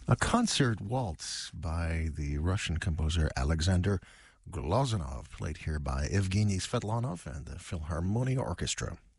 A concert waltz by the Russian composer Alexander Glazunov, played here by Evgeny Svetlanov and the Philharmonia Orchestra.